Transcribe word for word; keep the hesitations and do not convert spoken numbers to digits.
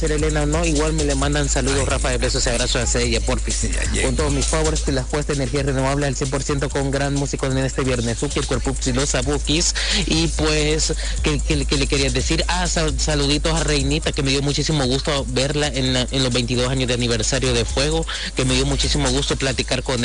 Elena, no, igual me le mandan saludos, Rafael, besos y abrazos a ella, porfis. Con todos mis favores, que las puestas de energía renovable al cien por ciento con gran músico en este viernes, Suki, el cuerpo y los abukis. Y pues, que, que, que le quería decir, ah, sal, saluditos a Reinita, que me dio muchísimo gusto verla en, la, en los veintidós años de aniversario de Fuego, que me dio muchísimo gusto platicar con ella.